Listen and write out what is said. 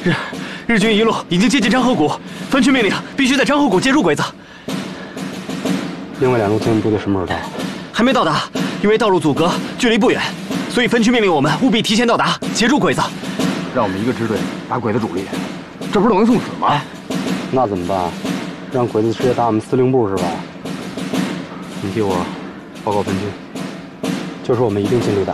日军一路已经接近张河谷，分区命令必须在张河谷截住鬼子。 另外2路精英部队什么时候到？ 还没到达，因为道路阻隔，距离不远，所以分区命令我们务必提前到达，截住鬼子。 让我们一个支队打鬼子主力，这不是等于送死吗？ 那怎么办？让鬼子直接打我们司令部是吧？你替我报告分区，就说我们一定尽力打。